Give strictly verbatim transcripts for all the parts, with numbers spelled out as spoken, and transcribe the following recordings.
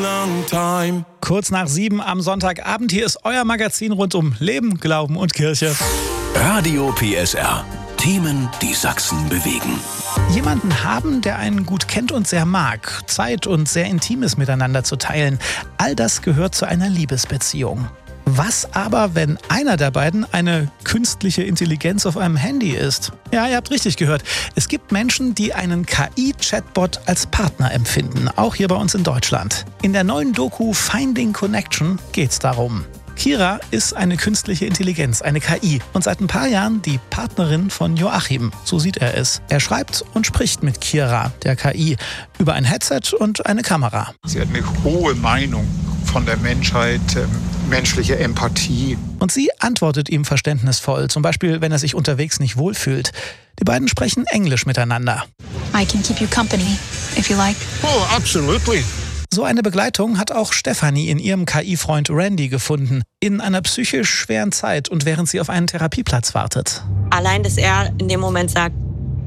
long time. Kurz nach sieben am Sonntagabend, hier ist euer Magazin rund um Leben, Glauben und Kirche. Radio P S R. Themen, die Sachsen bewegen. Jemanden haben, der einen gut kennt und sehr mag, Zeit und sehr Intimes miteinander zu teilen, all das gehört zu einer Liebesbeziehung. Was aber, wenn einer der beiden eine künstliche Intelligenz auf einem Handy ist? Ja, ihr habt richtig gehört. Es gibt Menschen, die einen K I-Chatbot als Partner empfinden, auch hier bei uns in Deutschland. In der neuen Doku Finding Connection geht's darum. Kira ist eine künstliche Intelligenz, eine K I und seit ein paar Jahren die Partnerin von Joachim, so sieht er es. Er schreibt und spricht mit Kira, der K I, über ein Headset und eine Kamera. Sie hat eine hohe Meinung von der Menschheit, ähm, menschliche Empathie. Und sie antwortet ihm verständnisvoll, zum Beispiel, wenn er sich unterwegs nicht wohlfühlt. Die beiden sprechen Englisch miteinander. I can keep you company, if you like. Oh, absolutely. So eine Begleitung hat auch Stefanie in ihrem K I-Freund Randy gefunden. In einer psychisch schweren Zeit und während sie auf einen Therapieplatz wartet. Allein, dass er in dem Moment sagt,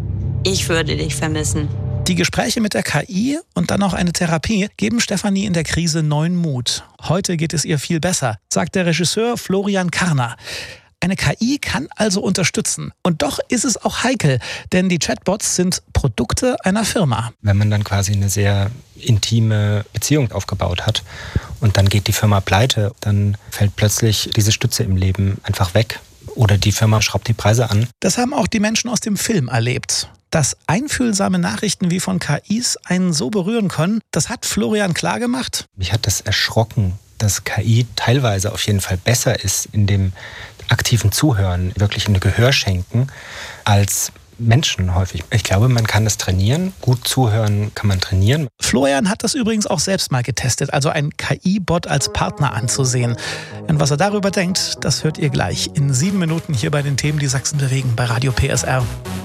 ich würde dich vermissen. Die Gespräche mit der K I und dann noch eine Therapie geben Stefanie in der Krise neuen Mut. Heute geht es ihr viel besser, sagt der Regisseur Florian Karner. Eine K I kann also unterstützen. Und doch ist es auch heikel, denn die Chatbots sind Produkte einer Firma. Wenn man dann quasi eine sehr intime Beziehung aufgebaut hat und dann geht die Firma pleite, dann fällt plötzlich diese Stütze im Leben einfach weg. Oder die Firma schraubt die Preise an. Das haben auch die Menschen aus dem Film erlebt. Dass einfühlsame Nachrichten wie von K Is einen so berühren können, das hat Florian klargemacht. Mich hat das erschrocken, dass K I teilweise auf jeden Fall besser ist in dem aktiven Zuhören, wirklich ein Gehör schenken, als Menschen häufig. Ich glaube, man kann das trainieren. Gut zuhören kann man trainieren. Florian hat das übrigens auch selbst mal getestet, also einen K I-Bot als Partner anzusehen. Und was er darüber denkt, das hört ihr gleich in sieben Minuten hier bei den Themen, die Sachsen bewegen, bei Radio P S R.